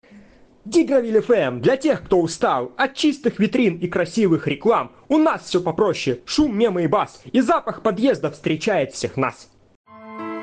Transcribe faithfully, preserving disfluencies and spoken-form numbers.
Дигровиль эф эм для тех, кто устал от чистых витрин и красивых реклам. У нас все попроще, шум, мемы и бас, и запах подъезда встречает всех нас.